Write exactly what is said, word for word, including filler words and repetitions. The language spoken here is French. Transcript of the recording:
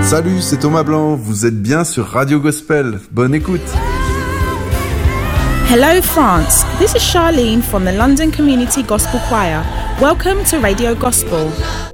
Salut, c'est Thomas Blanc, vous êtes bien sur Radio Gospel. Bonne écoute. Hello France, this is Charlene from the London Community Gospel Choir. Welcome to Radio Gospel.